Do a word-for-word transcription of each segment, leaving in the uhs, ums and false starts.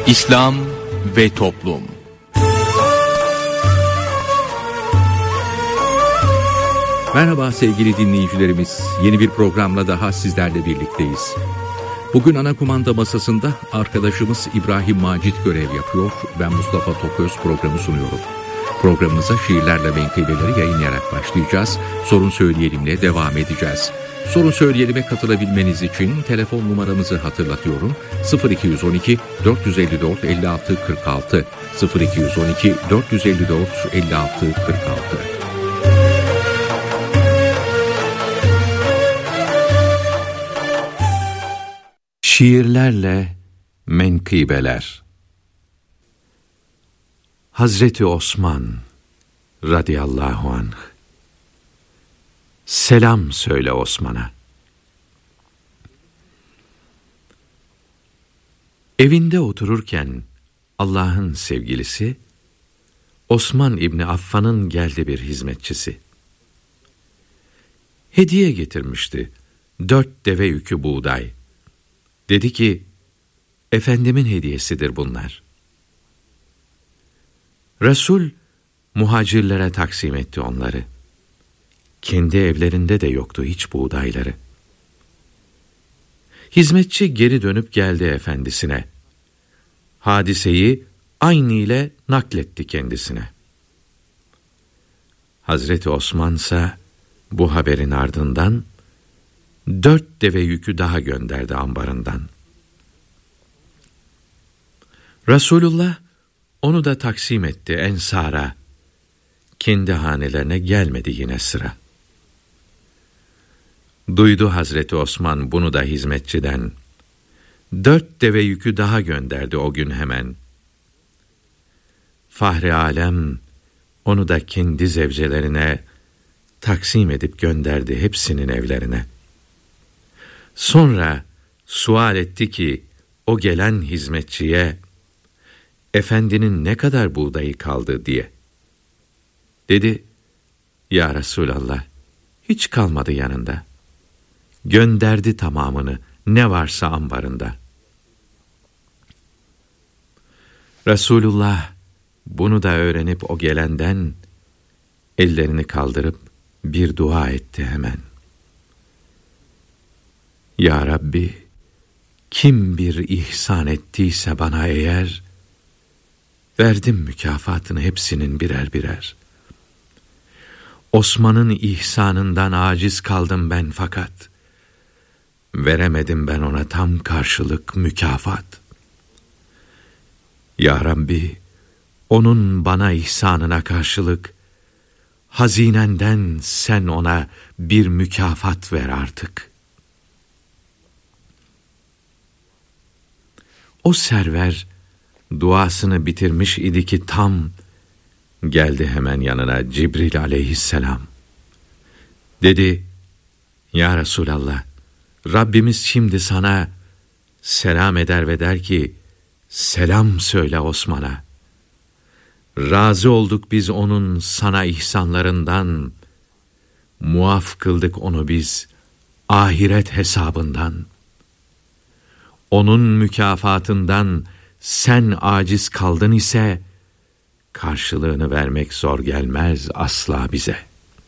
İslam ve Toplum. Merhaba sevgili dinleyicilerimiz. Yeni bir programla daha sizlerle birlikteyiz. Bugün ana kumanda masasında arkadaşımız İbrahim Macit görev yapıyor. Ben Mustafa Toköz programı sunuyorum. Programımıza şiirlerle menkıbeleri yayınlayarak başlayacağız. Sorun Söyleyelim'le devam edeceğiz. Sorun Söyleyelim'e katılabilmeniz için telefon numaramızı hatırlatıyorum. sıfır iki on iki dört yüz elli dört elli altı kırk altı sıfır iki on iki dört yüz elli dört elli altı kırk altı. Şiirlerle menkıbeler. Hazreti Osman radıyallahu anh. Selam söyle Osman'a. Evinde otururken Allah'ın sevgilisi Osman İbni Affan'ın geldi bir hizmetçisi. Hediye getirmişti. Dört deve yükü buğday. Dedi ki, Efendimin hediyesidir bunlar. Resul muhacirlere taksim etti onları. Kendi evlerinde de yoktu hiç buğdayları. Hizmetçi geri dönüp geldi efendisine. Hadiseyi aynı ile nakletti kendisine. Hazreti Osman ise bu haberin ardından dört deve yükü daha gönderdi ambarından. Resulullah onu da taksim etti ensara. Kendi hanelerine gelmedi yine sıra. Duydu Hazreti Osman bunu da hizmetçiden. Dört deve yükü daha gönderdi o gün hemen. Fahri alem onu da kendi zevcelerine taksim edip gönderdi hepsinin evlerine. Sonra sual etti ki o gelen hizmetçiye, Efendinin ne kadar buğdayı kaldı diye. Dedi, ya Resulallah, hiç kalmadı yanında. Gönderdi tamamını, ne varsa ambarında. Resulullah bunu da öğrenip o gelenden ellerini kaldırıp bir dua etti hemen. Ya Rabbi, kim bir ihsan ettiyse bana eğer, verdim mükafatını hepsinin birer birer. Osman'ın ihsanından aciz kaldım ben fakat, veremedim ben ona tam karşılık mükafat. Ya Rabbi, onun bana ihsanına karşılık, hazinenden sen ona bir mükafat ver artık. O server duasını bitirmiş idi ki tam geldi hemen yanına Cibril aleyhisselam. Dedi, ya Resulallah, Rabbimiz şimdi sana selam eder ve der ki, selam söyle Osman'a. Razı olduk biz onun sana ihsanlarından, muaf kıldık onu biz ahiret hesabından. Onun mükafatından sen aciz kaldın ise, karşılığını vermek zor gelmez asla bize.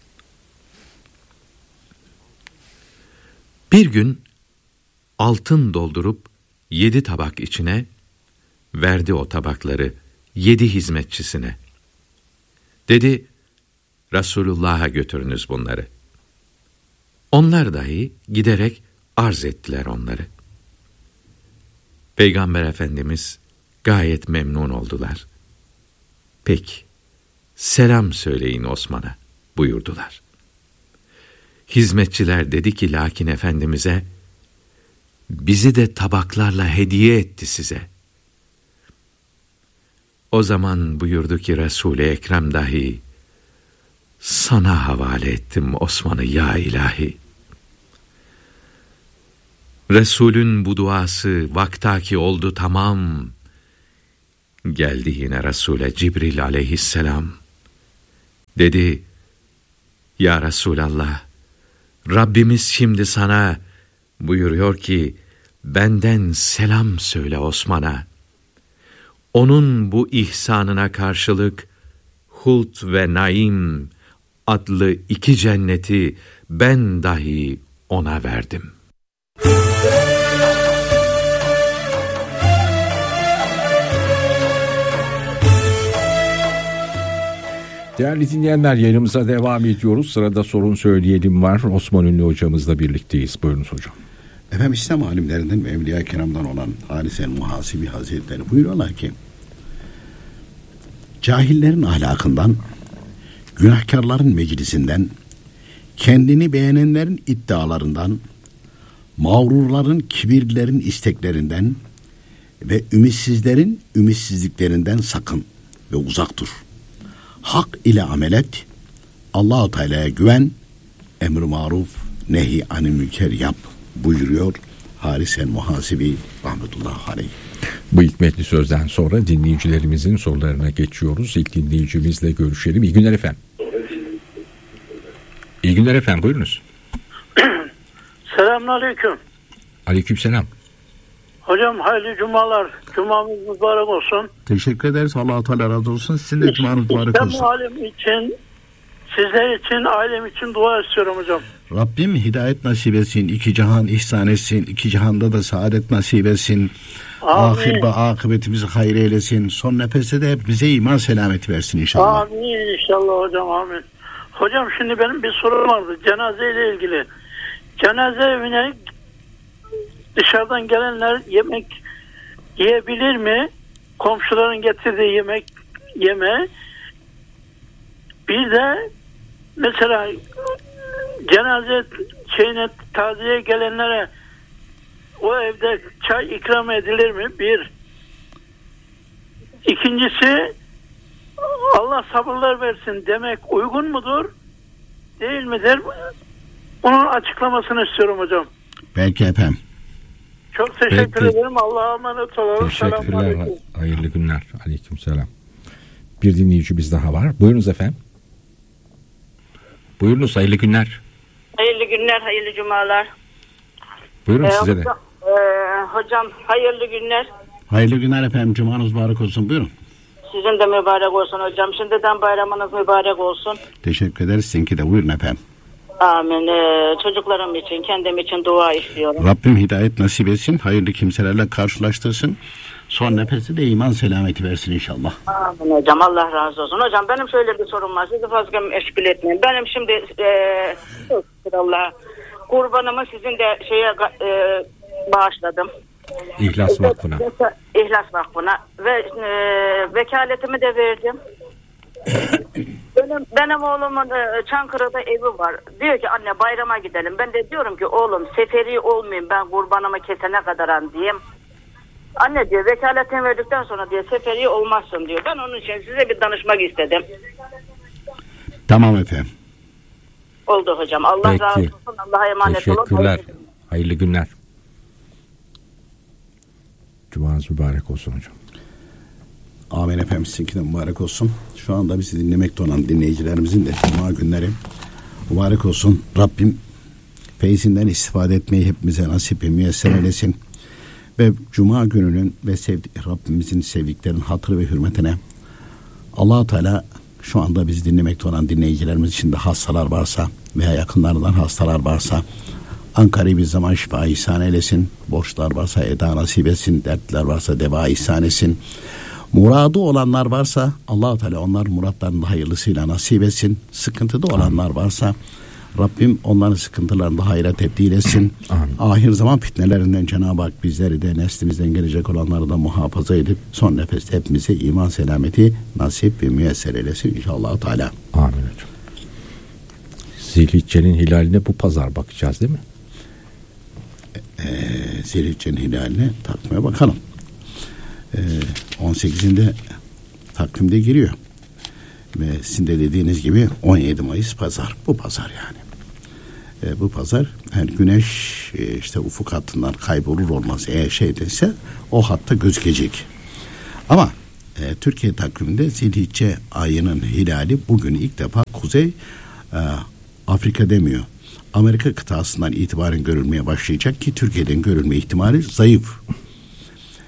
Bir gün altın doldurup yedi tabak içine, verdi o tabakları yedi hizmetçisine. Dedi, Resulullah'a götürünüz bunları. Onlar dahi giderek arz ettiler onları. Peygamber Efendimiz gayet memnun oldular. Peki, selam söyleyin Osman'a buyurdular. Hizmetçiler dedi ki lakin Efendimiz'e, bizi de tabaklarla hediye etti size. O zaman buyurdu ki Resul-i Ekrem dahi, sana havale ettim Osman'ı ya ilahi. Resulün bu duası vaktaki oldu tamam. Geldi yine Resul'e Cibril aleyhisselam. Dedi, ya Resulallah, Rabbimiz şimdi sana buyuruyor ki, benden selam söyle Osman'a. Onun bu ihsanına karşılık Hult ve Naim adlı iki cenneti ben dahi ona verdim. Değerli dinleyenler, yayınımıza devam ediyoruz. Sırada sorun söyleyelim var. Osman Ünlü hocamızla birlikteyiz. Buyurunuz hocam. Efendim, İslam alimlerinden ve Evliya-i Kiram'dan olan Haris el-Muhasibi Hazretleri buyuruyorlar ki, cahillerin ahlakından, günahkarların meclisinden, kendini beğenenlerin iddialarından, mağrurların, kibirlilerin isteklerinden ve ümitsizlerin ümitsizliklerinden sakın ve uzak dur. Hak ile amel et, Allah-u Teala'ya güven, emr-i maruf, nehi anil münker yap buyuruyor Haris el-Muhasibi rahmetullahi aleyh. Bu hikmetli sözden sonra dinleyicilerimizin sorularına geçiyoruz. İlk dinleyicimizle görüşelim. İyi günler efendim. İyi günler efendim, buyurunuz. Selamünaleyküm. Aleykümselam. Hocam hayırlı cumalar. Cumamız mübarek olsun. Teşekkür ederiz. Allah-u Teala razı olsun. Sizin de cumanız mübarek olsun. Ben ailem için, sizler için, ailem için dua istiyorum hocam. Rabbim hidayet nasip etsin, iki cihan ihsan etsin, iki cihanda da saadet nasip etsin. Ahir ve akıbetimizi hayır eylesin. Son nefeste de bize iman selameti versin inşallah. Amin inşallah hocam, amin. Hocam şimdi benim bir sorum vardı cenaze ile ilgili. Cenaze evine dışarıdan gelenler yemek yiyebilir mi? Komşuların getirdiği yemek yeme. Bir de mesela cenaze şeyine, taziye gelenlere o evde çay ikram edilir mi? Bir. İkincisi, Allah sabırlar versin demek uygun mudur? Değil midir? Bunun açıklamasını istiyorum hocam. Belki efendim. Çok teşekkür Belki. ederim. Allah'a emanet olalım. Teşekkürler. Hayırlı günler. Aleykümselam. Bir dinleyicimiz daha var. Buyurunuz efendim. Buyurunuz, hayırlı günler. Hayırlı günler, hayırlı cumalar. Buyurun Ee, size de. hocam, e, hocam hayırlı günler. Hayırlı günler efendim. Cumanız mübarek olsun. Buyurun. Sizin de mübarek olsun hocam. Şimdiden bayramınız mübarek olsun. Teşekkür ederiz. Sizinki de buyurun efendim. Amin. Ee, çocuklarım için, kendim için dua istiyorum. Rabbim hidayet nasip etsin. Hayırlı kimselerle karşılaştırsın. Son nefeste de iman selameti versin inşallah. Amin hocam. Allah razı olsun. Hocam benim şöyle bir sorum var. Sizi fazla meşgul etmeyin. Benim şimdi e, Allah kurbanımı sizin de şeye e, bağışladım. İhlas Vakfı'na. İhlas Vakfı'na ve e, vekaletimi de verdim. benim, benim oğlumun e, Çankırı'da evi var. Diyor ki anne bayrama gidelim. Ben de diyorum ki oğlum seferi olmayayım, ben kurbanımı kesene kadar an diyeyim. Anne diyor vekaletini verdikten sonra diyor seferi olmazsın diyor. Ben onun için size bir danışmak istedim. Tamam efendim. Oldu hocam. Allah Peki. razı olsun. Allah'a emanet olun. Teşekkürler. Hayırlı günler. Cumanız mübarek olsun hocam. Amin efendim, sizinki de mübarek olsun. Şu anda bizi dinlemekte olan dinleyicilerimizin de cuma günleri mübarek olsun. Rabbim feyzinden istifade etmeyi hepimize nasip ve müyesser eylesin. Ve cuma gününün ve sevdi, Rabbimizin sevdiklerinin hatırı ve hürmetine Allah-u Teala şu anda bizi dinlemekte olan dinleyicilerimiz için de hastalar varsa veya yakınlarından hastalar varsa Ankara'yı bir zaman şifa ihsan eylesin. Borçlar varsa eda nasip etsin. Dertler varsa deva ihsan etsin. Muradı olanlar varsa Allah-u Teala onlar muratlarını hayırlısıyla nasip etsin. Sıkıntıda olanlar varsa Rabbim onların sıkıntılarını da hayra tebdil etsin. Amin. Ahir zaman fitnelerinden Cenab-ı Hak bizleri de neslimizden gelecek olanları da muhafaza edip son nefeste hepimize iman selameti nasip ve müyesser eylesin inşallah Teala. Amin hocam. Zilhicce'nin hilaline bu pazar bakacağız değil mi? Ee, Zilhicce'nin hilaline takvime bakalım. Ee, on sekizinde takvimde giriyor. Ve sizin de dediğiniz gibi on yedi Mayıs pazar. Bu pazar yani. Ee, bu pazar yani güneş e, işte ufuk hattından kaybolur olmaz eğer şeydense o hatta gözükecek. Ama e, Türkiye takviminde Zilhicce ayının hilali bugün ilk defa Kuzey e, Afrika demiyor. Amerika kıtasından itibaren görülmeye başlayacak ki Türkiye'den görülme ihtimali zayıf.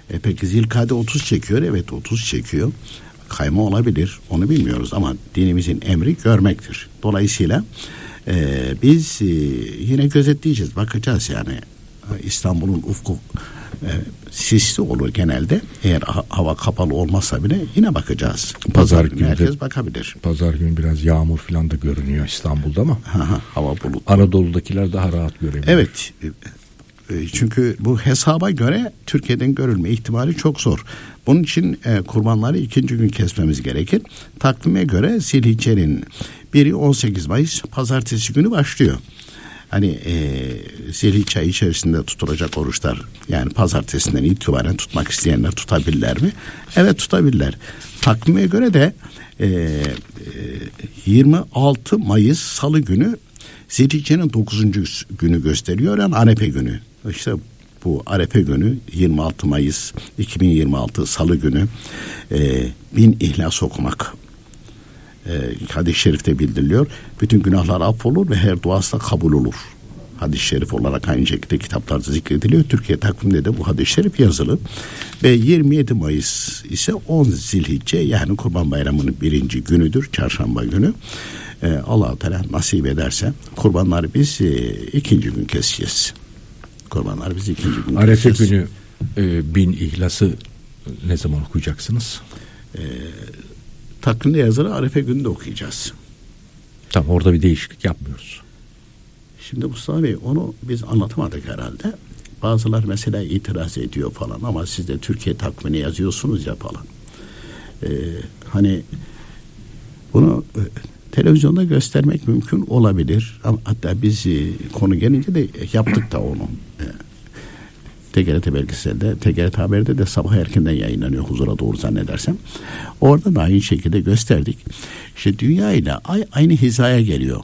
E peki Zilkade otuz çekiyor. Evet otuz çekiyor. Kayma olabilir. Onu bilmiyoruz ama dinimizin emri görmektir. Dolayısıyla e, biz e, yine gözetleyeceğiz. Bakacağız yani. İstanbul'un ufku e, sisli olur genelde. Eğer ha- hava kapalı olmazsa bile yine bakacağız. Pazar günü herkes bakabilir. Pazar günü biraz yağmur falan da görünüyor İstanbul'da ama Ha, hava bulutlu. Anadolu'dakiler daha rahat görebilir. Evet. E, Çünkü bu hesaba göre Türkiye'den görülme ihtimali çok zor. Bunun için e, kurbanları ikinci gün kesmemiz gerekir. Takvime göre Zilhicce'nin biri on sekiz Mayıs pazartesi günü başlıyor. Hani e, Zilhicce ayı içerisinde tutulacak oruçlar, yani pazartesinden itibaren tutmak isteyenler tutabilirler mi? Evet, tutabilirler. Takvime göre de e, e, yirmi altı Mayıs Salı günü Zilhicce'nin dokuzuncu günü gösteriyor, yani Arefe günü. İşte bu Arefe günü yirmi altı Mayıs iki bin yirmi altı Salı günü e, bin ihlas okumak e, hadis-i şerifte bildiriliyor. Bütün günahlar affolur ve her duası da kabul olur. Hadis-i şerif olarak aynı şekilde kitaplarda zikrediliyor. Türkiye takviminde de bu hadis-i şerif yazılı. Ve yirmi yedi Mayıs ise on Zilhicce, yani Kurban Bayramı'nın birinci günüdür. Çarşamba günü. Ee, Allah-u Teala nasip ederse kurbanları biz e, ikinci gün keseceğiz. Kurbanları biz ikinci gün Arefe keseceğiz. günü e, bin ihlası ne zaman okuyacaksınız? Ee, takvimde yazılı Arefe günü de okuyacağız. Tamam, orada bir değişiklik yapmıyoruz. Şimdi Mustafa Bey, onu biz anlatamadık herhalde. Bazılar mesela itiraz ediyor falan, ama siz de Türkiye takvimini yazıyorsunuz ya falan. Ee, hani bunu e, televizyonda göstermek mümkün olabilir. Ama hatta biz e, konu gelince de yaptık da onu. E, T G R T belgeselde, T G R T Haber'de de sabah erkenden yayınlanıyor, huzura doğru zannedersem. Orada da aynı şekilde gösterdik. İşte dünya ile ay aynı hizaya geliyor.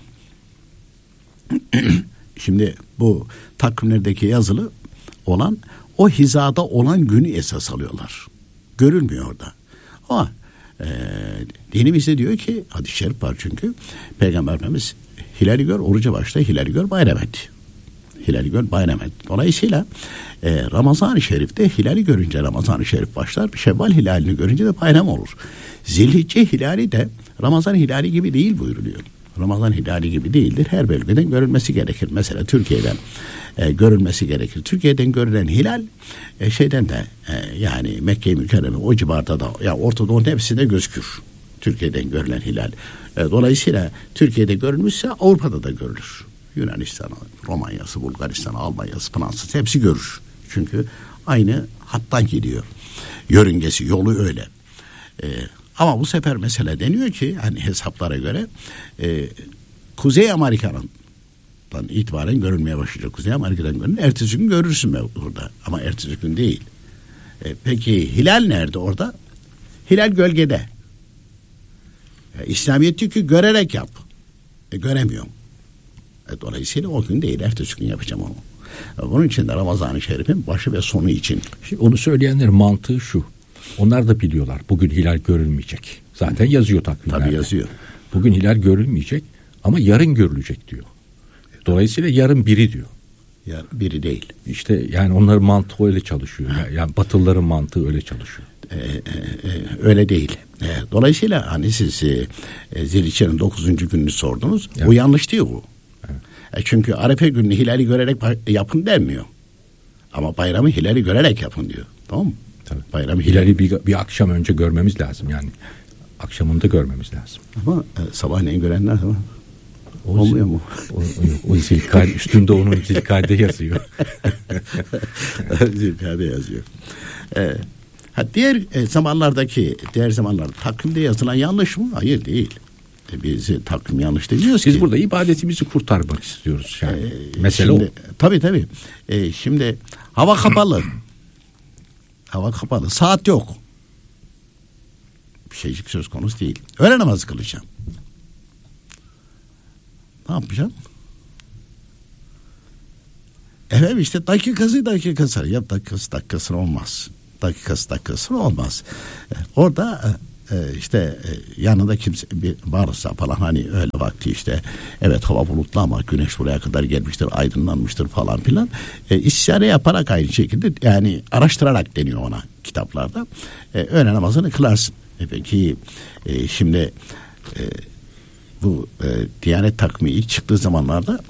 Şimdi bu takvimlerdeki yazılı olan o hizada olan günü esas alıyorlar. Görülmüyor orada. Ama e, dinimizde diyor ki, hadis-i şerif var çünkü, Peygamber Efendimiz hilali gör oruca başla, hilali gör bayram et. Hilali gör bayram et. Dolayısıyla e, Ramazan-ı Şerif'te hilali görünce Ramazan-ı Şerif başlar. Şevval hilalini görünce de bayram olur. Zilhicce hilali de Ramazan hilali gibi değil buyuruluyor. Ramazan hilali gibi değildir. Her bölgeden görülmesi gerekir. Mesela Türkiye'den e, görülmesi gerekir. Türkiye'den görülen hilal e, şeyden de e, yani Mekke-i Mükerreme o civarda da, ya Orta Doğu'nun hepsinde gözükür. Türkiye'den görülen hilal. E, dolayısıyla Türkiye'de görülmüşse Avrupa'da da görülür. Yunanistan, Romanya'sı, Bulgaristan, Almanya'sı, Fransa'sı hepsi görür. Çünkü aynı hattan gidiyor. Yörüngesi, yolu öyle. E, Ama bu sefer mesela deniyor ki, hani hesaplara göre e, Kuzey Amerika'dan itibaren görülmeye başlayacak. Kuzey Amerika'dan görünür. Ertesi gün görürsün burada. Ama ertesi gün değil. E, peki hilal nerede orada? Hilal gölgede. E, İslamiyet diyor ki görerek yap. E, göremiyorum. E, dolayısıyla o gün değil, ertesi gün yapacağım onu. E, bunun için de Ramazan-ı Şerif'in başı ve sonu için. Şimdi onu söyleyenlerin mantığı şu. Onlar da biliyorlar. Bugün hilal görülmeyecek. Zaten yazıyor takvimlerde. Tabii yazıyor. Bugün hilal görülmeyecek ama yarın görülecek diyor. Dolayısıyla yarın biri diyor. Ya biri değil. İşte yani onların mantığı öyle çalışıyor. Yani Batılıların mantığı öyle çalışıyor. Ee, e, öyle değil. E, dolayısıyla hani siz e, Zilhicce'nin dokuzuncu gününü sordunuz. Evet. Bu yanlış değil bu. Evet. E, çünkü Arefe gününü hilali görerek yapın denmiyor. Ama bayramı hilali görerek yapın diyor. Tamam mı? Tabii. Bayramı hilali bir, bir akşam önce görmemiz lazım yani. Akşamında görmemiz lazım. Ama e, sabahleyin görenler ama o olmuyor mu? O, o, o zilkade, üstünde onun zilkade yazıyor. Zilkade yazıyor. E, ha, diğer e, zamanlardaki, diğer zamanlarda takvimde yazılan yanlış mı? Hayır değil. E, biz e, takvim yanlış demiyoruz ki. Biz burada ibadetimizi kurtarmak istiyoruz yani. E, Mesela şimdi, o. Tabii tabii. E, şimdi hava kapalı. Hava kapalı. Saat yok. Bir şeycik söz konusu değil. Öğle namazı kılacağım. Ne yapacağım? Evet işte dakikası dakikası. Ya dakikası dakikası olmaz. Dakikası dakikası olmaz. Orada e, işte e, yanında kimse bir varsa falan, hani öyle vakti işte evet hava bulutlu ama güneş buraya kadar gelmiştir, aydınlanmıştır falan filan. E, istişare yaparak aynı şekilde, yani araştırarak deniyor ona kitaplarda. E, öğle namazını kılarsın. E, peki e, şimdi e, bu e, Diyanet takvimi ilk çıktığı zamanlarda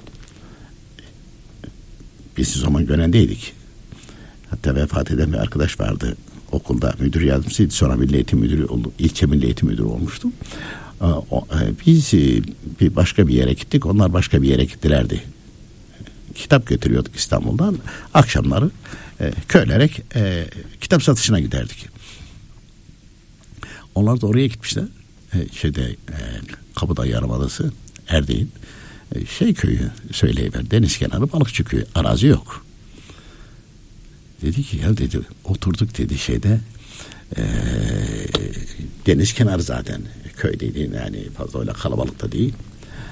biz o zaman Gönen'deydik. Hatta vefat eden bir arkadaş vardı. Okulda müdür yardımcısıydı. Sonra milli eğitim müdürü oldu. İlçe milli eğitim müdürü olmuştu. Biz bir başka bir yere gittik. Onlar başka bir yere gittilerdi. Kitap götürüyorduk İstanbul'dan. Akşamları e, köylerek e, kitap satışına giderdik. Onlar da oraya gitmişler. E, şeyde e, Kapıda Yarımadası, Erdeğin e, şey köyü söyleyiver. Deniz kenarı balıkçı köyü. Arazi yok. Dedi ki ya dedi, oturduk dedi şeyde e, deniz kenarı zaten köy dediğin, yani fazla öyle kalabalık da değil.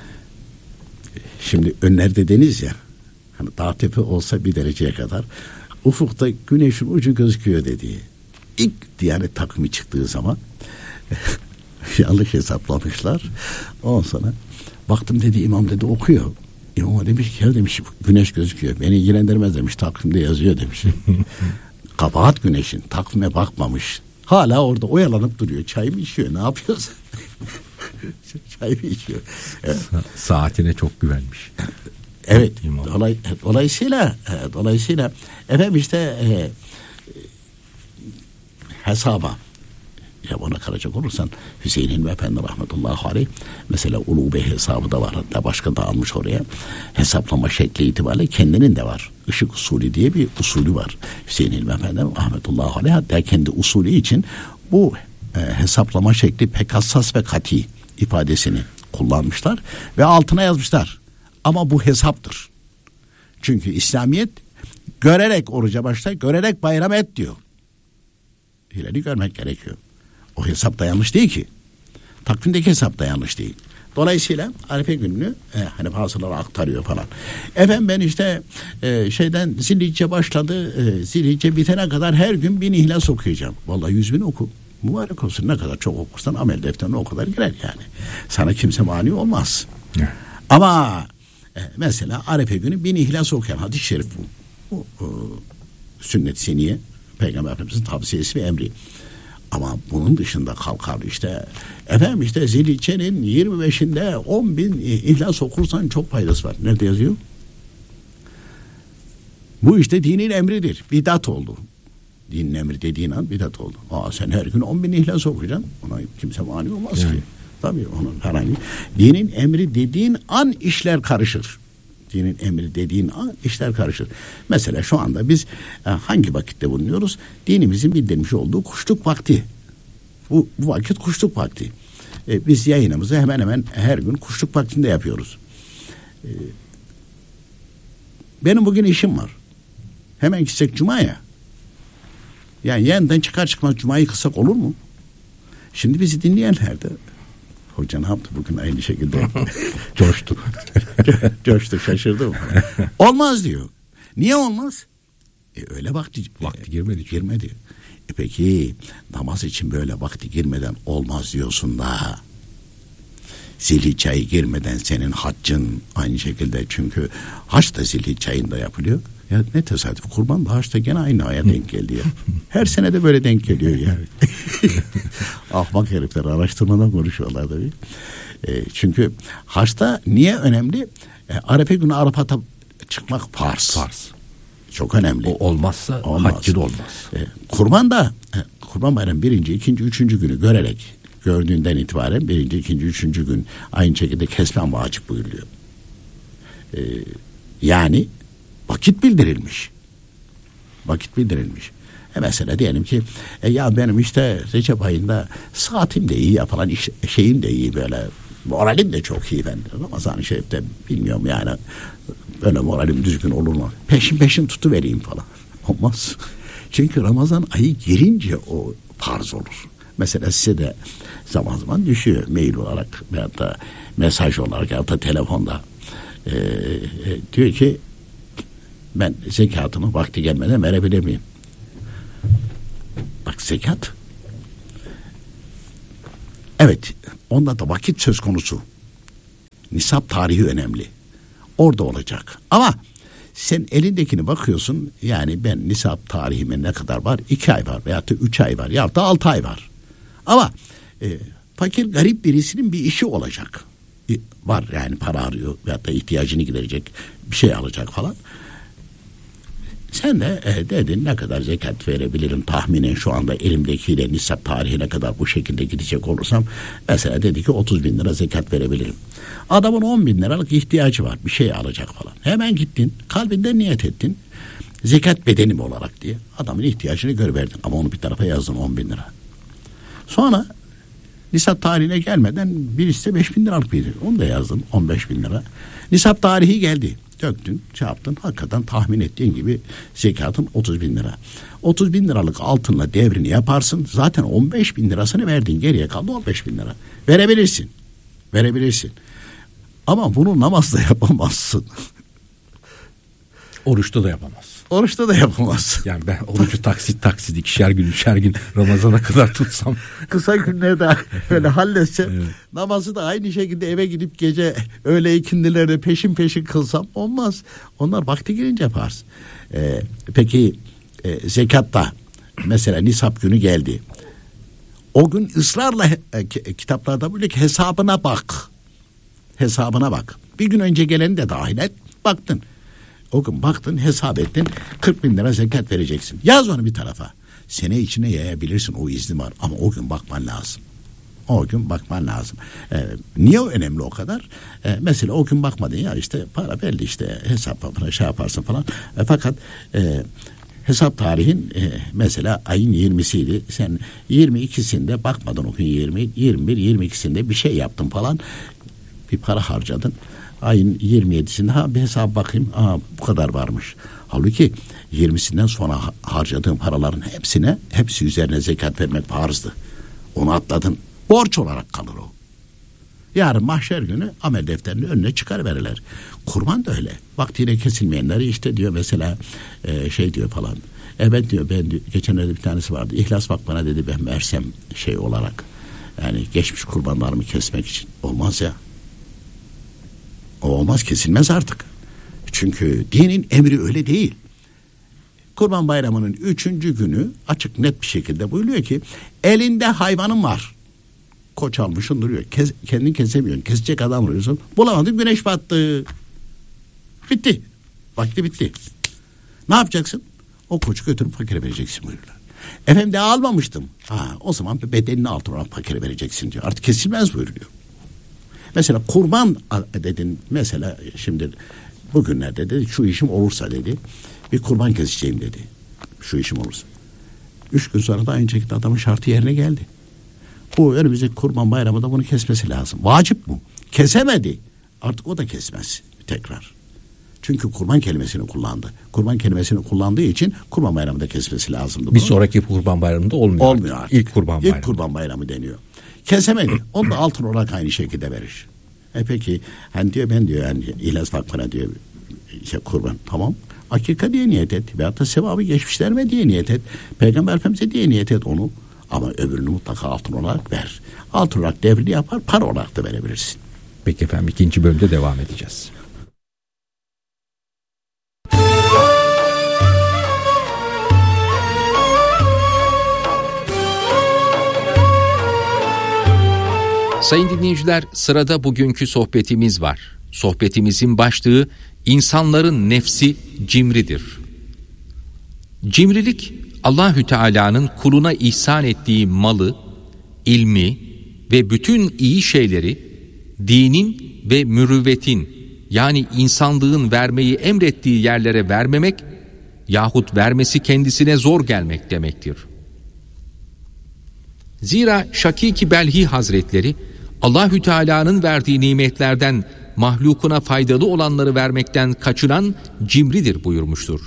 Şimdi önlerde deniz ya, hani dağ tepe olsa bir dereceye kadar, ufukta güneşin ucu gözüküyor dedi. İlk Diyanet takvimi çıktığı zaman yanlış hesaplamışlar. Ondan sonra baktım dedi, imam dedi okuyor. İmam demiş ki ya demiş, güneş gözüküyor. Beni ilgilendirmez demiş, takvimde yazıyor demiş. Kabahat güneşin, takvime bakmamış. Hala orada oyalanıp duruyor. Çay mı içiyor, ne yapıyorsa. Çay mı içiyor. Evet. Sa- saatine çok güvenmiş. Evet. Dolay, dolayısıyla dolayısıyla efendim işte e, hesaba ya bana kalacak olursan, Hüseyin Hilmi Efendi rahmetullahi aleyh mesela Ulubey hesabı da var, hatta başka da almış oraya. Hesaplama şekli itibariyle kendinin de var. Işık usulü diye bir usulü var Hüseyin Hilmi Efendi rahmetullahi aleyh, hatta kendi usulü için bu e, hesaplama şekli pek hassas ve kati ifadesini kullanmışlar ve altına yazmışlar. Ama bu hesaptır. Çünkü İslamiyet görerek oruca başla, görerek bayram et diyor. Hilali görmek gerekiyor. O hesap da yanlış değil ki. Takvimdeki hesap da yanlış değil. Dolayısıyla Arife gününü e, hani bazıları aktarıyor falan. Efendim ben işte e, şeyden Zilhicce başladı. E, Zilhicce bitene kadar her gün bin İhlas okuyacağım. Vallahi yüz bin oku. Mübarek olsun, ne kadar çok okursan amel defterine o kadar girer yani. Sana kimse mani olmaz. Evet. Ama e, mesela Arife günü bin İhlas okuyan hadis-i şerif bu. Bu e, sünnet-i seniye, Peygamber Efendimiz'in tavsiyesi ve emri. Ama bunun dışında kalkar işte efendim işte Zilhicce'nin yirmi beşinde on bin İhlas okursan çok faydası var. Nerede yazıyor? Bu işte dinin emridir. Bidat oldu. Dinin emri dediğin an bidat oldu. Aa, sen her gün on bin İhlas okuyacaksın. Ona kimse mani olmaz yani. Ki. Tabii onun herhangi. Dinin emri dediğin an işler karışır. Dinin emri dediğin an işler karışır. Mesela şu anda biz e, hangi vakitte bulunuyoruz? Dinimizin bildirmiş olduğu kuşluk vakti. Bu, bu vakit kuşluk vakti. E, biz yayınımızı hemen hemen her gün kuşluk vaktinde yapıyoruz. E, benim bugün işim var. Hemen gitsek Cuma'ya. Yani yeniden çıkar çıkmaz Cuma'yı kılsak olur mu? Şimdi bizi dinleyenler de hoca ne yaptı bugün aynı şekilde coştu. Coştu, şaşırdı. Olmaz diyor. Niye olmaz? E öyle vakti vakti girmedi. Girmedi. E peki namaz için böyle vakti girmeden olmaz diyorsun da Zilhicce ayı girmeden senin haccın aynı şekilde, çünkü haç da Zilhicce ayında yapılıyor. Ya ne tesadüf, kurban da haç da gene aynı aya denk geldi ya. Her sene de böyle denk geliyor ya. Ahmak herifler araştırmadan konuşuyorlar tabii. E, çünkü haçta niye önemli? E, Arefe günü Arafat'a çıkmak farz. Farz. Çok önemli. O olmazsa olmaz. haccı da olmaz. E, kurban da e, kurban bayramı birinci, ikinci, üçüncü günü görerek, gördüğünden itibaren birinci, ikinci, üçüncü gün aynı şekilde kesmen vacip buyuruluyor. E, yani vakit bildirilmiş. Vakit bildirilmiş. E mesela diyelim ki e ya benim işte Recep ayında saatim de iyi ya falan, iş, şeyim de iyi, böyle moralim de çok iyi ben. Ramazan-ı Şerif'te bilmiyorum yani böyle moralim düzgün olur mu? Peşin peşin tutuvereyim falan. Olmaz. Çünkü Ramazan ayı girince o farz olur. Mesela size de zaman zaman düşüyor mail olarak veyahut da mesaj olarak veyahut da telefonda. Ee, e, diyor ki ben zekatımı vakti gelmeden verebilir miyim? Bak zekat Evet, onda da vakit söz konusu. Nisap tarihi önemli. Orada olacak. Ama sen elindekini bakıyorsun, yani ben nisap tarihime ne kadar var? İki ay var veyahut da üç ay var veyahut da altı ay var. Ama e, fakir garip birisinin bir işi olacak. E, var yani, para arıyor veyahut da ihtiyacını giderecek, bir şey alacak falan. Sen de e, dedin ne kadar zekat verebilirim tahminen şu anda elimdekiyle nisap tarihine kadar bu şekilde gidecek olursam, mesela dedi ki otuz bin lira zekat verebilirim. Adamın on bin liralık ihtiyacı var, bir şey alacak falan. Hemen gittin, kalbinden niyet ettin, zekat bedenim olarak diye adamın ihtiyacını görverdin, ama onu bir tarafa yazdın on bin lira. Sonra nisap tarihine gelmeden birisi de beş bin liralık bir, onu da yazdın on beş bin lira. Nisap tarihi geldi, döktün, şey yaptın, hakikaten tahmin ettiğin gibi zekatın otuz bin lira. otuz bin liralık altınla devrini yaparsın, zaten on beş bin lirasını verdin, geriye kaldı on beş bin lira. Verebilirsin, verebilirsin. Ama bunu namazda yapamazsın. Oruçta da yapamaz. Oruçta da yapamaz. Yani ben orucu taksit taksit ikişer gün üçer gün Ramazan'a kadar tutsam. Kısa günlerde öyle halletsem. Evet. Namazı da aynı şekilde eve gidip gece öğle ikindilerde peşin peşin kılsam olmaz. Onlar vakti gelince yaparsın. Ee, peki e, zekatta mesela nisap günü geldi. O gün ısrarla e, kitaplarda böyle ki hesabına bak. Hesabına bak. Bir gün önce geleni de dahil et. Baktın. O gün baktın, hesap ettin, kırk bin lira zekat vereceksin. Yaz onu bir tarafa. Sene içine yayabilirsin, o izni var, ama o gün bakman lazım. O gün bakman lazım. Ee, niye o önemli o kadar? Ee, mesela o gün bakmadın ya, işte para belli, işte hesap yapına şey yaparsın falan. E, fakat e, hesap tarihin e, mesela ayın yirmisiydi. Sen yirmi ikisinde bakmadın o gün, yirmi, yirmi bir, yirmi ikisinde bir şey yaptın falan. Bir para harcadın. Ayın yirmi yedisinde ha bir hesap bakayım. Aa, bu kadar varmış. Halbuki yirmisinden sonra harcadığın paraların hepsine, hepsi üzerine zekat vermek farzdı. Onu atladın. Borç olarak kalır o. Yarın mahşer günü amel defterini önüne çıkarverirler. Kurban da öyle. Vaktiyle kesilmeyenleri işte diyor mesela e, şey diyor falan. Evet diyor, ben diyor, geçenlerde bir tanesi vardı. İhlas bak bana dedi, ben versem şey olarak. Yani geçmiş kurbanlarımı kesmek için. Olmaz ya. O olmaz, kesilmez artık. Çünkü dinin emri öyle değil. Kurban Bayramı'nın üçüncü günü açık net bir şekilde buyuruyor ki elinde hayvanın var. Koç almışsın duruyor. Kes, kendin kesemiyorsun. Kesecek adam arıyorsun. Bulamadın, güneş battı. Bitti. Vakti bitti. Ne yapacaksın? O koçu götürüp fakire vereceksin buyuruyorlar. Efendim de almamıştım. Ha, o zaman bedenini altın olarak fakire vereceksin diyor. Artık kesilmez buyuruyor. Mesela kurban dedin, mesela şimdi bugünlerde dedi şu işim olursa dedi bir kurban keseceğim dedi. Şu işim olursa. Üç gün sonra da aynı şekilde adamın şartı yerine geldi. Bu önümüzdeki kurban bayramında bunu kesmesi lazım. Vacip bu. Kesemedi. Artık o da kesmez tekrar. Çünkü kurban kelimesini kullandı. Kurban kelimesini kullandığı için kurban bayramında kesmesi lazımdı. Bir sonraki kurban bayramında olmuyor. Olmuyor artık. İlk kurban bayramı. İlk kurban bayramı deniyor. Kesemedi. Onu da altın olarak aynı şekilde verir. E peki hani diyor ben diyor yani İhlas Vakfı'na diyor işte kurban tamam. Akika diye niyet et. Veyahut da sevabı geçmişlerime diye niyet et. Peygamber Efendimiz'e diye niyet et onu. Ama öbürünü mutlaka altın olarak ver. Altın olarak devrini yapar, para olarak da verebilirsin. Peki efendim, ikinci bölümde devam edeceğiz. Sayın dinleyiciler, sırada bugünkü sohbetimiz var. Sohbetimizin başlığı insanların nefsi cimridir. Cimrilik, Allahü Teala'nın kuluna ihsan ettiği malı, ilmi ve bütün iyi şeyleri dinin ve mürüvvetin yani insanlığın vermeyi emrettiği yerlere vermemek yahut vermesi kendisine zor gelmek demektir. Zira Şakîk-i Belhi Hazretleri Allahü Teala'nın verdiği nimetlerden mahlukuna faydalı olanları vermekten kaçınan cimridir buyurmuştur.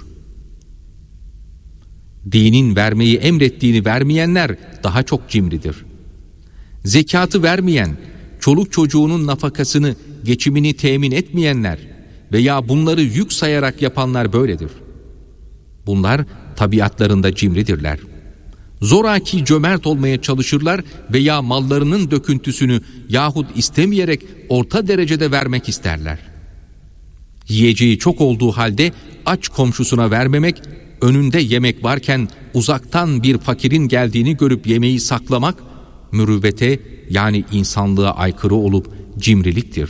Dinin vermeyi emrettiğini vermeyenler daha çok cimridir. Zekatı vermeyen, çoluk çocuğunun nafakasını, geçimini temin etmeyenler veya bunları yük sayarak yapanlar böyledir. Bunlar tabiatlarında cimridirler. Zoraki cömert olmaya çalışırlar veya mallarının döküntüsünü yahut istemeyerek orta derecede vermek isterler. Yiyeceği çok olduğu halde aç komşusuna vermemek, önünde yemek varken uzaktan bir fakirin geldiğini görüp yemeği saklamak, mürüvvete yani insanlığa aykırı olup cimriliktir.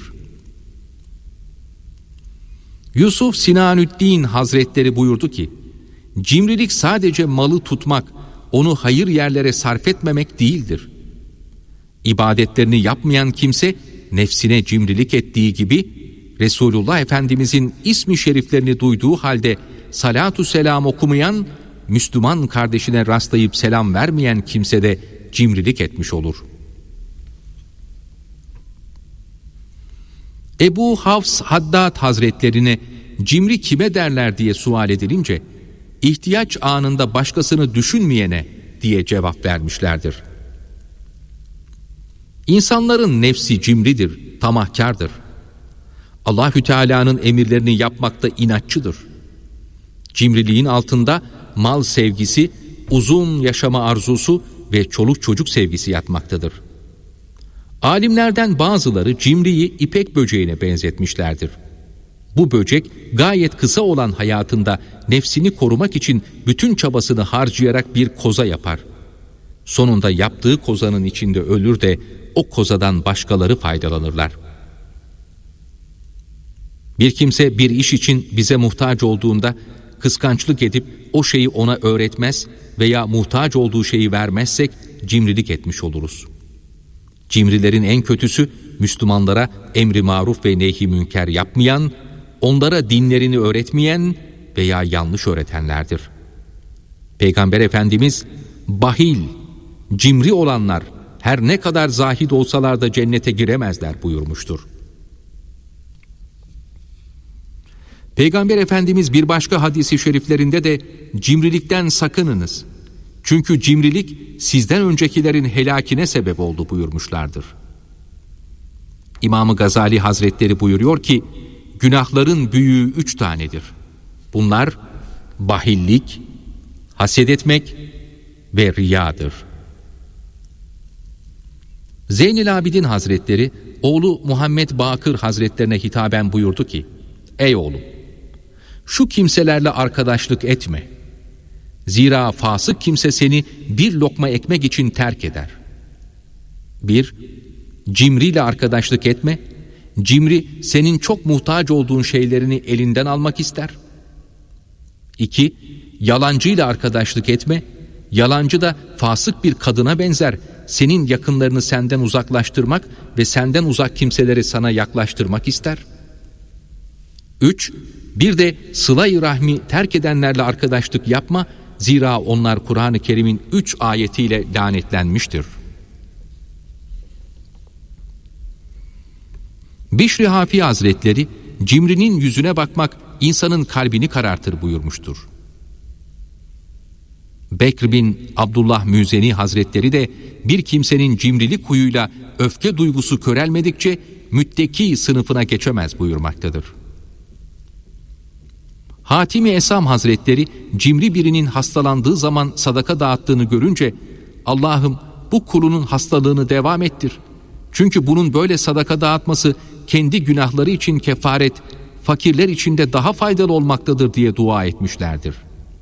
Yusuf Sinanüddin Hazretleri buyurdu ki, cimrilik sadece malı tutmak, onu hayır yerlere sarf etmemek değildir. İbadetlerini yapmayan kimse nefsine cimrilik ettiği gibi, Resulullah Efendimizin ismi şeriflerini duyduğu halde salatu selam okumayan, Müslüman kardeşine rastlayıp selam vermeyen kimse de cimrilik etmiş olur. Ebu Hafs Haddad Hazretlerine cimri kime derler diye sual edilince, ihtiyaç anında başkasını düşünmeyene diye cevap vermişlerdir. İnsanların nefsi cimridir, tamahkardır. Allahü Teala'nın emirlerini yapmakta inatçıdır. Cimriliğin altında mal sevgisi, uzun yaşama arzusu ve çoluk çocuk sevgisi yatmaktadır. Alimlerden bazıları cimriyi ipek böceğine benzetmişlerdir. Bu böcek gayet kısa olan hayatında nefsini korumak için bütün çabasını harcayarak bir koza yapar. Sonunda yaptığı kozanın içinde ölür de o kozadan başkaları faydalanırlar. Bir kimse bir iş için bize muhtaç olduğunda kıskançlık edip o şeyi ona öğretmez veya muhtaç olduğu şeyi vermezsek cimrilik etmiş oluruz. Cimrilerin en kötüsü Müslümanlara emri maruf ve nehy-i münker yapmayan, onlara dinlerini öğretmeyen veya yanlış öğretenlerdir. Peygamber Efendimiz, bahil, cimri olanlar her ne kadar zahid olsalar da cennete giremezler buyurmuştur. Peygamber Efendimiz bir başka hadisi şeriflerinde de cimrilikten sakınınız. Çünkü cimrilik sizden öncekilerin helakine sebep oldu buyurmuşlardır. İmam-ı Gazali Hazretleri buyuruyor ki, günahların büyüğü üç tanedir. Bunlar bahillik, haset etmek ve riyadır. Zeynel Abidin Hazretleri, oğlu Muhammed Bakır Hazretlerine hitaben buyurdu ki, ey oğlum, şu kimselerle arkadaşlık etme. Zira fasık kimse seni bir lokma ekmek için terk eder. Bir, cimriyle arkadaşlık etme. Cimri senin çok muhtaç olduğun şeylerini elinden almak ister. İki, yalancıyla arkadaşlık etme. Yalancı da fasık bir kadına benzer. Senin yakınlarını senden uzaklaştırmak ve senden uzak kimseleri sana yaklaştırmak ister. Üç, bir de sıla-i rahmi terk edenlerle arkadaşlık yapma. Zira onlar Kur'an-ı Kerim'in üç ayetiyle lanetlenmiştir. Bişri Hafi Hazretleri, cimrinin yüzüne bakmak insanın kalbini karartır buyurmuştur. Bekr bin Abdullah Müzeni Hazretleri de bir kimsenin cimrilik huyuyla öfke duygusu körelmedikçe mütteki sınıfına geçemez buyurmaktadır. Hatimi Esam Hazretleri cimri birinin hastalandığı zaman sadaka dağıttığını görünce, Allah'ım bu kulunun hastalığını devam ettir. Çünkü bunun böyle sadaka dağıtması kendi günahları için kefaret, fakirler için de daha faydalı olmaktadır diye dua etmişlerdir.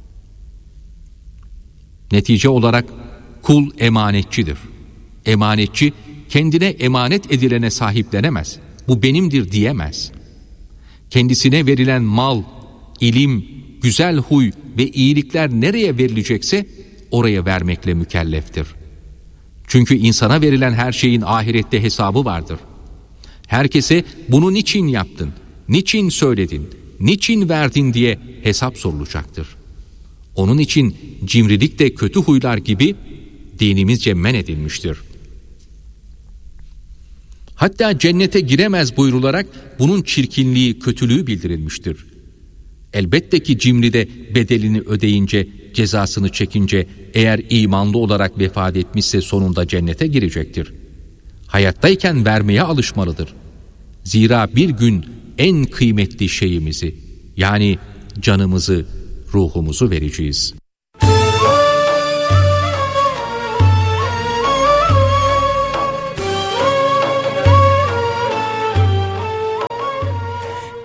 Netice olarak kul emanetçidir. Emanetçi kendine emanet edilene sahiplenemez. Bu benimdir diyemez. Kendisine verilen mal, ilim, güzel huy ve iyilikler nereye verilecekse oraya vermekle mükelleftir. Çünkü insana verilen her şeyin ahirette hesabı vardır. Herkese bunu niçin yaptın, niçin söyledin, niçin verdin diye hesap sorulacaktır. Onun için cimrilik de kötü huylar gibi dinimizce men edilmiştir. Hatta cennete giremez buyrularak bunun çirkinliği, kötülüğü bildirilmiştir. Elbette ki cimri de bedelini ödeyince, cezasını çekince eğer imanlı olarak vefat etmişse sonunda cennete girecektir. Hayattayken vermeye alışmalıdır. Zira bir gün en kıymetli şeyimizi, yani canımızı, ruhumuzu vereceğiz.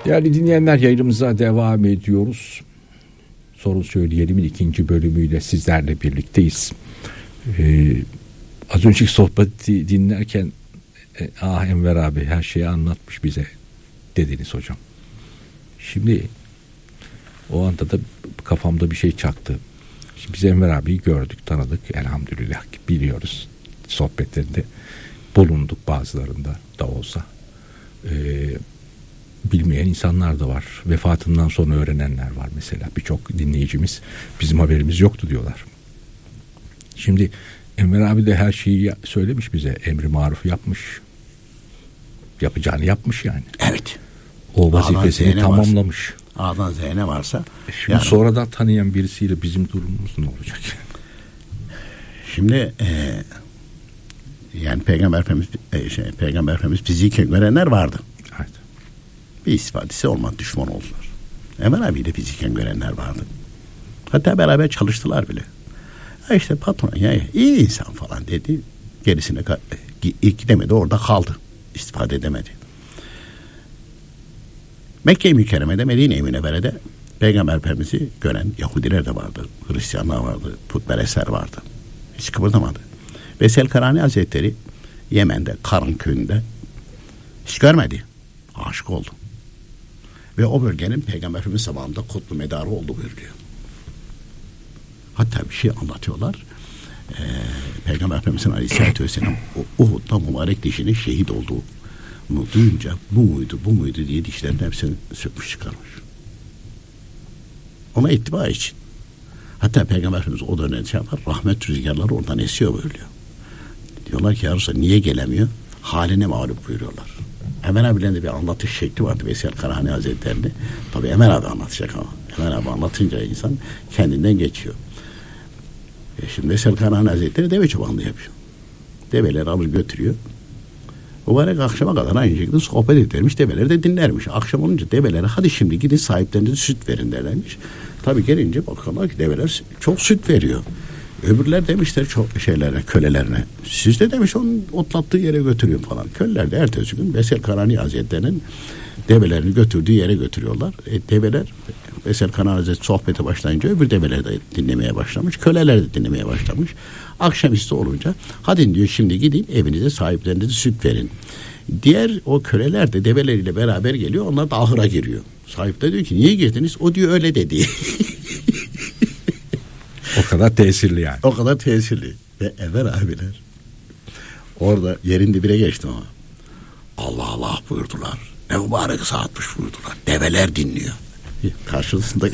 Değerli dinleyenler, yayınımıza devam ediyoruz. Soru Söyleyelim'in ikinci bölümüyle sizlerle birlikteyiz. Ee, az önceki sohbeti dinlerken e, ah Enver abi her şeyi anlatmış bize dediniz hocam. Şimdi o anda da kafamda bir şey çaktı. Şimdi biz Enver abiyi gördük, tanıdık, elhamdülillah biliyoruz. Sohbetlerinde bulunduk, bazılarında da olsa. Ee, bilmeyen insanlar da var. Vefatından sonra öğrenenler var mesela. Birçok dinleyicimiz bizim haberimiz yoktu diyorlar. Şimdi Enver abi de her şeyi söylemiş bize. Emri maruf yapmış. Yapacağını yapmış yani. Evet. O vazifesini tamamlamış. A'dan Z'ye ne varsa. Şimdi yani, sonradan tanıyan birisiyle bizim durumumuz ne olacak? Şimdi e, yani Peygamber Efendimiz e, şey, Peygamber Efendimiz fiziken görenler vardı. Evet. Bir istifadesi olmadı, düşman oldular. Emel abiyle fiziken görenler vardı. Hatta beraber çalıştılar bile. Ya işte patron ya iyi insan falan dedi. Gerisine ilk gidemedi, orada kaldı. İstifade edemedi. Mekke-i Mükerreme'de, Medine-i Münevvere'de Peygamber Efendimiz'i gören Yahudiler de vardı. Hristiyanlar vardı. Putperestler vardı. Hiç kıpırdamadı. Veysel Karani Hazretleri Yemen'de, Karın köyünde hiç görmedi. Aşık oldu. Ve o bölgenin Peygamber Efendimiz zamanında kutlu medarı oldu buyuruyor. Hatta bir şey anlatıyorlar. Ee, Peygamber Efendimiz'in Aleyhisselatü Vesselam Uhud'da mübarek dişinin şehit olduğu bunu duyunca bu muydu bu muydu diye dişlerin hepsini sökmüş çıkarmış. Ona ittiba için. Hatta Peygamber Efendimiz o dönemde şey yapar, rahmet rüzgarları oradan esiyor buyuruyor. Diyorlar ki ya Resulallah niye gelemiyor? Haline mağlup buyuruyorlar. Emel abilerinde bir anlatış şekli vardı Veysel Karani Hazretleri'nde. Tabii Emel abi anlatacak ama Emel abi anlatınca insan kendinden geçiyor. E şimdi Veysel Karani Hazretleri deve çobanlığı yapıyor. Develeri alır götürüyor. Mübarek akşama kadar aynı şekilde sohbet edermiş. Develeri de dinlermiş. Akşam olunca develere hadi şimdi gidin sahiplerinize süt verin derlermiş. Tabii gelince bakıyorlar ki develer çok süt veriyor. Öbürler demişler çok şeylere, kölelerine. Siz de demiş onun otlattığı yere götürüyor falan. Köleler de ertesi gün Veysel Karani Hazretleri'nin develerini götürdüğü yere götürüyorlar. E, develer Veysel Karani Hazretleri sohbete başlayınca öbür develer de dinlemeye başlamış. Köleler de dinlemeye başlamış. Akşamüstü olunca hadi diyor şimdi gidin evinize sahiplerinize süt verin. Diğer o köleler de develeriyle beraber geliyor. Onlar da ahıra giriyor. Sahip de diyor ki niye girdiniz? O diyor öyle dedi. O kadar tesirli yani. O kadar tesirli. Ve Enver abiler orada yerin dibine geçti ama Allah Allah buyurdular. Ne mübarek saatmiş buyurdular. Develer dinliyor. Karşısında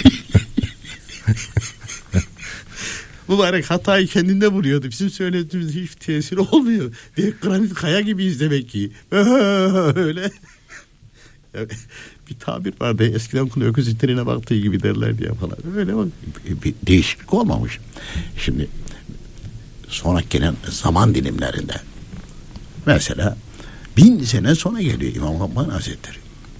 mübarek hatayı kendinde buluyordu. Bizim söylediğimiz hiç tesiri olmuyor. De, granit kaya gibiyiz demek ki. Öyle. Bir tabir vardı. Eskiden kulu öküz itlerine baktığı gibi derler diye falan. Öyle bak. Bir değişiklik olmamış. Şimdi sonraki gelen zaman dilimlerinde mesela bin sene sonra geliyor İmam Rabbani Hazretleri.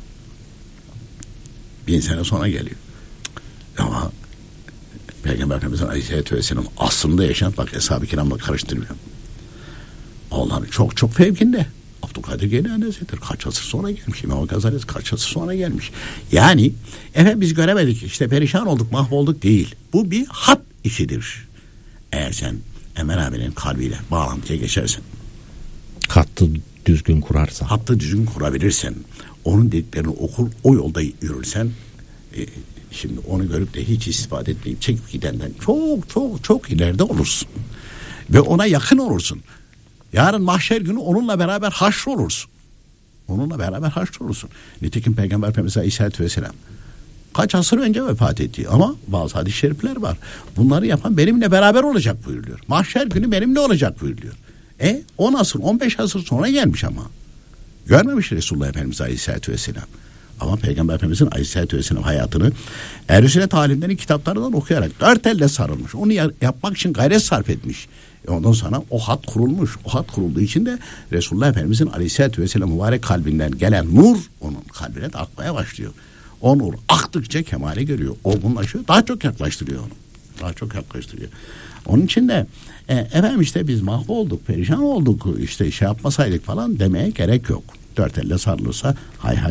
Bin sene sonra geliyor. Ama Peygamber Efendimiz'in Aleyhisselatü Vesselam aslında yaşayan bak Eshab-ı Kiram'la karıştırmıyor. Allah'ın çok çok fevkinde. Abdülkadir Geylani Hazretleri kaç asır sonra gelmiş. İmam Gazali kaç asır sonra gelmiş. Yani efendim biz göremedik işte perişan olduk mahvolduk değil. Bu bir hat işidir. Eğer sen Emel abinin kalbiyle bağlantıya geçersen. Hattı düzgün kurarsan. Hattı düzgün kurabilirsen. Onun dediklerini okur o yolda yürürsen. E, şimdi onu görüp de hiç istifade etmeyip çekip gidenden çok çok çok ileride olursun. Ve ona yakın olursun. Yarın mahşer günü onunla beraber haşr olursun. Onunla beraber haşr olursun. Nitekim Peygamber Efendimiz Aleyhisselatü Vesselam kaç asır önce vefat etti ama bazı hadis-i şerifler var. Bunları yapan benimle beraber olacak buyuruluyor. Mahşer günü benimle olacak buyuruluyor. E on asır on beş asır sonra gelmiş ama. Görmemiş Resulullah Efendimiz Aleyhisselatü Vesselam. Ama Peygamber Efendimiz'in Aleyhisselatü Vesselam hayatını Ehl-i Sünnet alimlerin kitaplarından okuyarak dört elle sarılmış. Onu yapmak için gayret sarf etmiş. E ondan sonra o hat kurulmuş. O hat kurulduğu için de Resulullah Efendimiz'in Aleyhisselatü Vesselam mübarek kalbinden gelen nur onun kalbine de akmaya başlıyor. O nur aktıkça kemale görüyor. Olgunlaşıyor. Daha çok yaklaştırıyor onu. Daha çok yaklaştırıyor. Onun için de e, efendim işte biz mahvolduk, perişan olduk, işte şey yapmasaydık falan demeye gerek yok. Dört elle sarılırsa hay hay